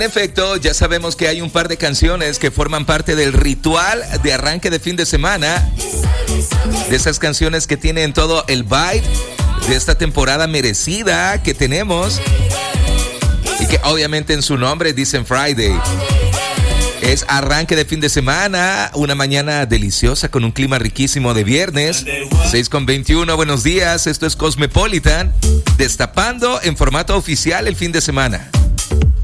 En efecto, ya sabemos que hay un par de canciones que forman parte del ritual de arranque de fin de semana. De esas canciones que tienen todo el vibe de esta temporada merecida que tenemos. Y que obviamente en su nombre dicen Friday. Es arranque de fin de semana, una mañana deliciosa con un clima riquísimo de viernes. 6:21, buenos días, esto es Cosmopolitan, destapando en formato oficial el fin de semana.